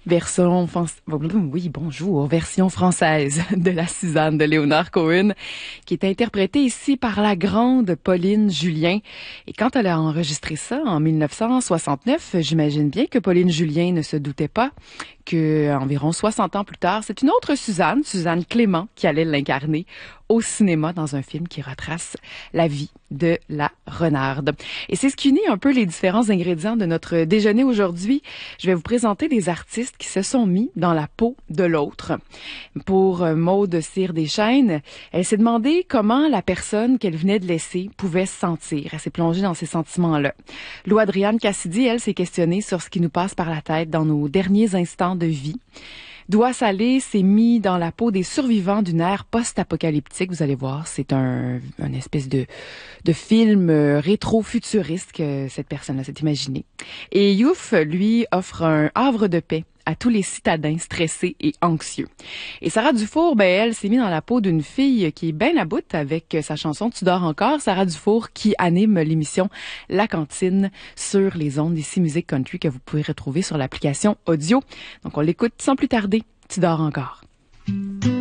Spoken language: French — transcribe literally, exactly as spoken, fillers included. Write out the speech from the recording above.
version, oui, bonjour, version française de la Suzanne de Léonard Cohen, qui est interprétée ici par la grande Pauline Julien. Et quand elle a enregistré ça en mille neuf cent soixante-neuf, j'imagine bien que Pauline Julien ne se doutait pas que, environ soixante ans plus tard, c'est une autre Suzanne, Suzanne Clément, qui allait l'incarner au cinéma dans un film qui retrace la vie de la renarde. Et c'est ce qui unit un peu les différents ingrédients de notre déjeuner aujourd'hui. Je vais vous présenter des artistes qui se sont mis dans la peau de l'autre. Pour Maude Cyr-Deschênes, elle s'est demandé comment la personne qu'elle venait de laisser pouvait se sentir. Elle s'est plongée dans ces sentiments-là. Lou Adriane Cassidy, elle, s'est questionnée sur ce qui nous passe par la tête dans nos derniers instants de vie. Doigt Salé s'est mis dans la peau des survivants d'une ère post-apocalyptique. Vous allez voir, c'est un, une espèce de, de film rétro-futuriste que cette personne-là s'est imaginé. Et Youf, lui, offre un havre de paix à tous les citadins stressés et anxieux. Et Sarah Dufour, ben elle s'est mise dans la peau d'une fille qui est bien à bout avec sa chanson Tu dors encore. Sarah Dufour qui anime l'émission La Cantine sur les ondes d'ici Musique Country que vous pouvez retrouver sur l'application audio. Donc on l'écoute sans plus tarder. Tu dors encore.